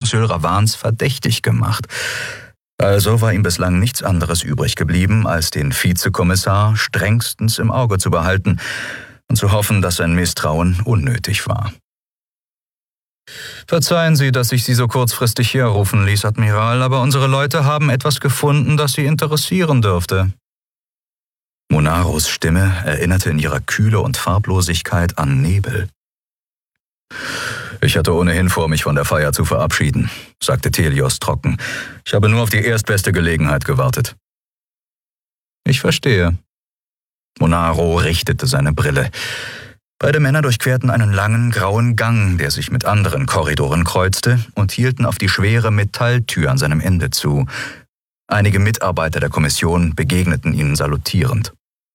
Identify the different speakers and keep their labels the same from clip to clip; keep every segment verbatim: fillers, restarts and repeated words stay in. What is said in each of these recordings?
Speaker 1: Draxül Ravans verdächtig gemacht. Also war ihm bislang nichts anderes übrig geblieben, als den Vizekommissar strengstens im Auge zu behalten und zu hoffen, dass sein Misstrauen unnötig war. »Verzeihen Sie, dass ich Sie so kurzfristig herrufen ließ, Admiral, aber unsere Leute haben etwas gefunden, das Sie interessieren dürfte.« Monaros Stimme erinnerte in ihrer Kühle und Farblosigkeit an Nebel. »Ich hatte ohnehin vor, mich von der Feier zu verabschieden«, sagte Telios trocken. »Ich habe nur auf die erstbeste Gelegenheit gewartet.« »Ich verstehe.« Monaro richtete seine Brille. Beide Männer durchquerten einen langen, grauen Gang, der sich mit anderen Korridoren kreuzte, und hielten auf die schwere Metalltür an seinem Ende zu. Einige Mitarbeiter der Kommission begegneten ihnen salutierend.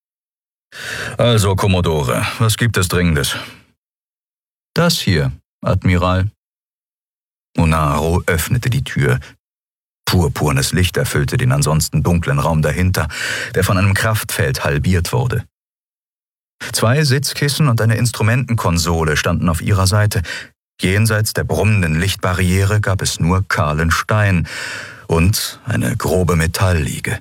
Speaker 1: »Also, Kommodore, was gibt es Dringendes?« »Das hier, Admiral.« Monaro öffnete die Tür. Purpurnes Licht erfüllte den ansonsten dunklen Raum dahinter, der von einem Kraftfeld halbiert wurde. Zwei Sitzkissen und eine Instrumentenkonsole standen auf ihrer Seite. Jenseits der brummenden Lichtbarriere gab es nur kahlen Stein und eine grobe Metallliege.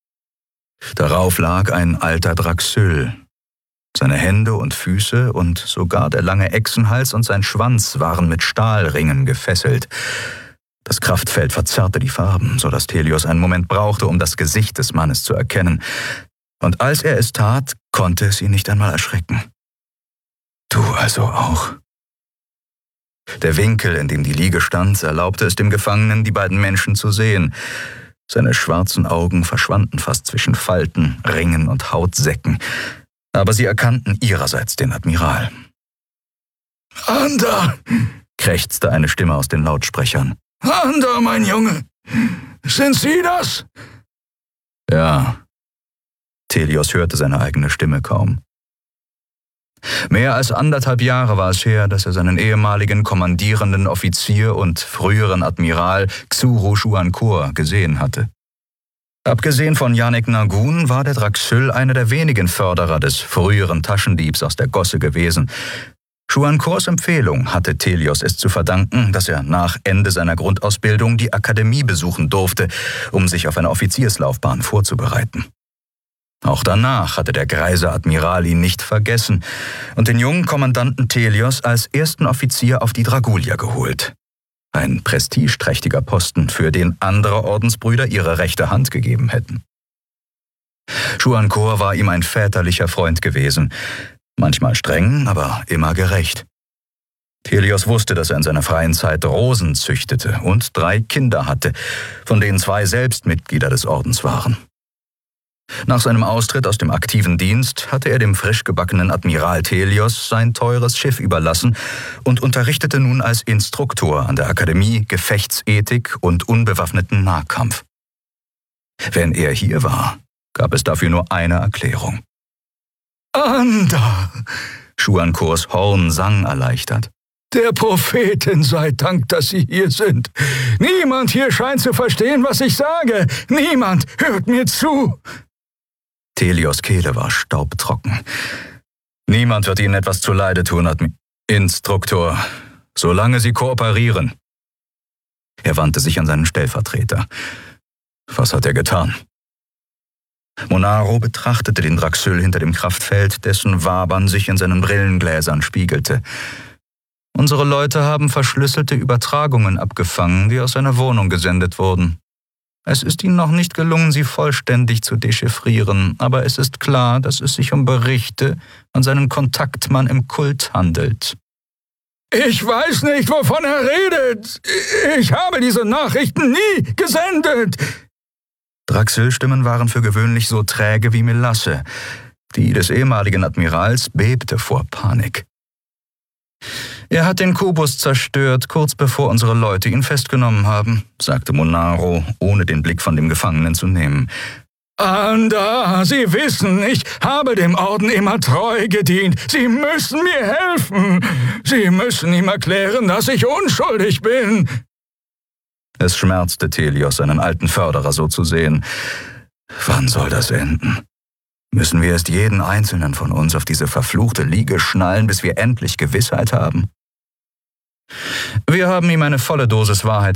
Speaker 1: Darauf lag ein alter Draxül. Seine Hände und Füße und sogar der lange Echsenhals und sein Schwanz waren mit Stahlringen gefesselt. Das Kraftfeld verzerrte die Farben, so dass Telios einen Moment brauchte, um das Gesicht des Mannes zu erkennen. Und als er es tat, konnte es ihn nicht einmal erschrecken. »Du also auch?« Der Winkel, in dem die Liege stand, erlaubte es dem Gefangenen, die beiden Menschen zu sehen. Seine schwarzen Augen verschwanden fast zwischen Falten, Ringen und Hautsäcken. Aber sie erkannten ihrerseits den Admiral. »Ander«, krächzte eine Stimme aus den Lautsprechern. »Ander, mein Junge, sind Sie das?« »Ja.« Telios hörte seine eigene Stimme kaum. Mehr als anderthalb Jahre war es her, dass er seinen ehemaligen kommandierenden Offizier und früheren Admiral Xuru Xuancour gesehen hatte. Abgesehen von Janek Nagun war der Draxül einer der wenigen Förderer des früheren Taschendiebs aus der Gosse gewesen. Xuancours Empfehlung hatte Telios es zu verdanken, dass er nach Ende seiner Grundausbildung die Akademie besuchen durfte, um sich auf eine Offizierslaufbahn vorzubereiten. Auch danach hatte der greise Admiral ihn nicht vergessen und den jungen Kommandanten Telios als ersten Offizier auf die Dragulia geholt. Ein prestigeträchtiger Posten, für den andere Ordensbrüder ihre rechte Hand gegeben hätten. Xuancour war ihm ein väterlicher Freund gewesen, manchmal streng, aber immer gerecht. Telios wusste, dass er in seiner freien Zeit Rosen züchtete und drei Kinder hatte, von denen zwei selbst Mitglieder des Ordens waren. Nach seinem Austritt aus dem aktiven Dienst hatte er dem frisch gebackenen Admiral Telios sein teures Schiff überlassen und unterrichtete nun als Instruktor an der Akademie Gefechtsethik und unbewaffneten Nahkampf. Wenn er hier war, gab es dafür nur eine Erklärung. »Ander«, Xuancours Horn sang erleichtert. »Der Prophetin sei Dank, dass Sie hier sind. Niemand hier scheint zu verstehen, was ich sage. Niemand hört mir zu.« Telios Kehle war staubtrocken. »Niemand wird Ihnen etwas zuleide tun, Admi- Instruktor, solange Sie kooperieren.« Er wandte sich an seinen Stellvertreter. Was hat er getan? Monaro betrachtete den Draxül hinter dem Kraftfeld, dessen Wabern sich in seinen Brillengläsern spiegelte. »Unsere Leute haben verschlüsselte Übertragungen abgefangen, die aus seiner Wohnung gesendet wurden. Es ist ihnen noch nicht gelungen, sie vollständig zu dechiffrieren, aber es ist klar, dass es sich um Berichte an seinen Kontaktmann im Kult handelt.« »Ich weiß nicht, wovon er redet. Ich habe diese Nachrichten nie gesendet.« Draxül-Stimmen waren für gewöhnlich so träge wie Melasse. Die des ehemaligen Admirals bebte vor Panik. »Er hat den Kubus zerstört, kurz bevor unsere Leute ihn festgenommen haben«, sagte Monaro, ohne den Blick von dem Gefangenen zu nehmen. »Ander, Sie wissen, ich habe dem Orden immer treu gedient. Sie müssen mir helfen. Sie müssen ihm erklären, dass ich unschuldig bin.« Es schmerzte Telios, seinen alten Förderer so zu sehen. Wann soll das enden? Müssen wir erst jeden einzelnen von uns auf diese verfluchte Liege schnallen, bis wir endlich Gewissheit haben? Wir haben ihm eine volle Dosis Wahrheit